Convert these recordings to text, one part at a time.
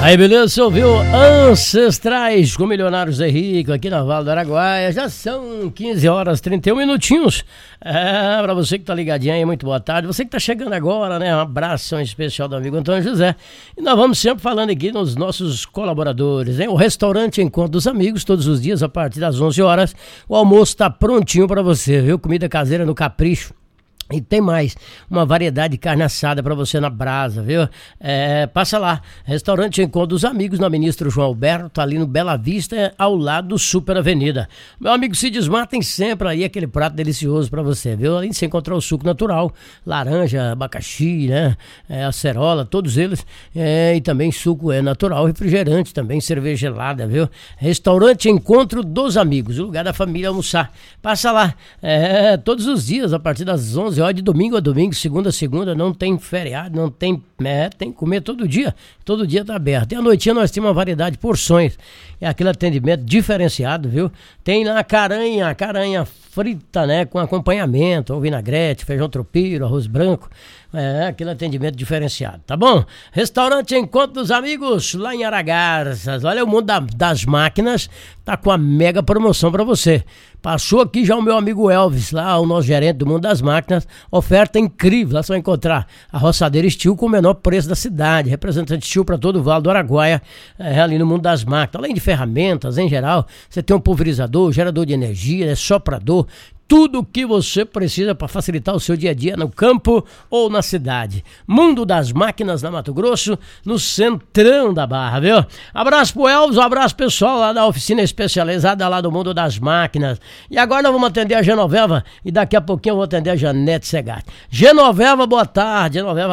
Aí, beleza? Você ouviu Ancestrais com Milionários é Rico aqui na Vale do Araguaia. Já são 15 horas 31 minutinhos. Pra você que tá ligadinho aí, muito boa tarde. Você que tá chegando agora, né? Um abraço especial do amigo Antônio José. E nós vamos sempre falando aqui nos nossos colaboradores, hein? O restaurante Encontro dos Amigos, todos os dias a partir das 11 horas. O almoço tá prontinho pra você, viu? Comida caseira no capricho. E tem mais, uma variedade de carne assada pra você na brasa, viu? Passa lá, restaurante Encontro dos Amigos, na Ministro João Alberto, ali no Bela Vista, ao lado do Super Avenida. Meu amigo Cides Mar tem sempre aí aquele prato delicioso pra você, viu? Além de você encontrar o suco natural, laranja, abacaxi, né? Acerola, todos eles. E também suco natural, refrigerante também, cerveja gelada, viu? Restaurante Encontro dos Amigos, o lugar da família almoçar. Passa lá, todos os dias, a partir das 11 horas, de domingo a domingo, segunda a segunda, não tem feriado, não tem, tem que comer todo dia tá aberto. E à noitinha nós temos uma variedade de porções, é aquele atendimento diferenciado, viu? Tem lá caranha frita, né, com acompanhamento, ou vinagrete, feijão tropeiro, arroz branco, aquele atendimento diferenciado, tá bom? Restaurante Encontro dos Amigos, lá em Aragarças. Olha, o Mundo das Máquinas tá com a mega promoção pra você. Passou aqui já o meu amigo Elvis, lá o nosso gerente do Mundo das Máquinas, oferta incrível, lá você vai encontrar a roçadeira Steel com o menor preço da cidade, representante Steel para todo o Vale do Araguaia, ali no Mundo das Máquinas. Além de ferramentas em geral, você tem um pulverizador, gerador de energia, soprador, tudo o que você precisa para facilitar o seu dia a dia no campo ou na cidade. Mundo das Máquinas na Mato Grosso, no centrão da Barra, viu? Abraço pro Elvis, um abraço pessoal lá da oficina especializada lá do Mundo das Máquinas. E agora nós vamos atender a Genoveva e daqui a pouquinho eu vou atender a Janete Segatti. Genoveva, boa tarde. Genoveva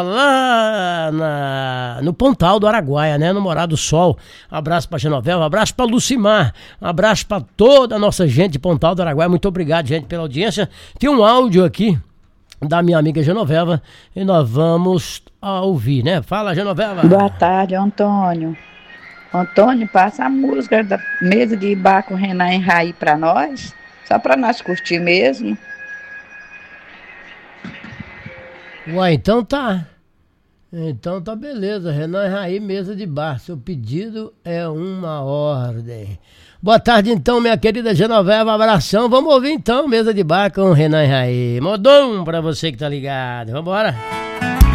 lá no Pontal do Araguaia, né? No Morado do Sol. Um abraço pra Genoveva, um abraço pra Lucimar, um abraço pra toda a nossa gente de Pontal do Araguaia. Muito obrigado, gente, pela audiência. Tem um áudio aqui da minha amiga Genoveva e nós vamos ouvir, né? Fala, Genoveva. Boa tarde, Antônio. Antônio, passa a música da mesa de bar com Renan e Raí pra nós, só pra nós curtir mesmo. Ué, então tá. Então tá beleza, Renan e Raí, mesa de bar. Seu pedido é uma ordem. Boa tarde então, minha querida Genoveva, abração. Vamos ouvir então, mesa de bar com Renan e Raí. Modão pra você que tá ligado. Vambora.